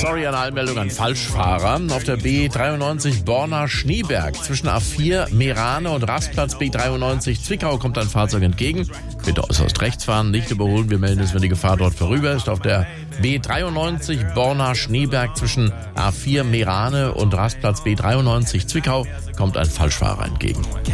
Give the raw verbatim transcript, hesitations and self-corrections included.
Sorry, eine Anmeldung an Falschfahrer. Auf der B dreiundneunzig Borna-Schneeberg zwischen A vier Meerane und Rastplatz B dreiundneunzig Zwickau kommt ein Fahrzeug entgegen. Bitte äußerst rechts fahren, nicht überholen. Wir melden es, wenn die Gefahr dort vorüber ist. Auf der B dreiundneunzig Borna-Schneeberg zwischen A vier Meerane und Rastplatz B dreiundneunzig Zwickau kommt ein Falschfahrer entgegen.